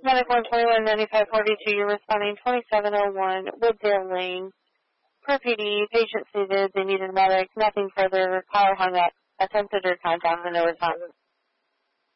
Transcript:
Medic 121-9542, you're responding 2701 Wooddale Lane. Per PD, patient seated, they needed a medic, nothing further, caller hung up, attempted to contact, and no response.